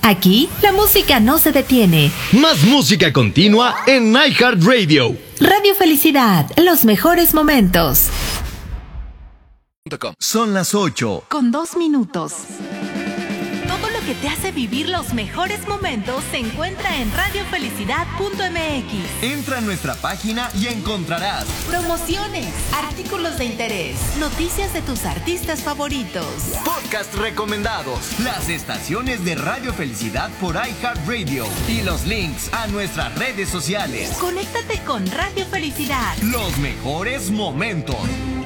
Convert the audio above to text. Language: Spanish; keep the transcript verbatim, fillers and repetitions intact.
Aquí, la música no se detiene. Más música continua en iHeartRadio. Radio Felicidad, los mejores momentos. Son las ocho. Con dos minutos. Todo lo que te hace vivir los mejores momentos se encuentra en radio felicidad punto m x. Entra a nuestra página y encontrarás promociones, artículos de interés, noticias de tus artistas favoritos, podcast recomendados, las estaciones de Radio Felicidad por iHeartRadio y los links a nuestras redes sociales. Conéctate con Radio Felicidad. Los mejores momentos.